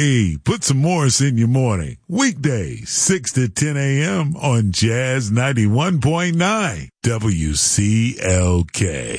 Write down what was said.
Hey, put some Morris in your morning. Weekdays, 6 to 10 a.m. on Jazz 91.9 WCLK.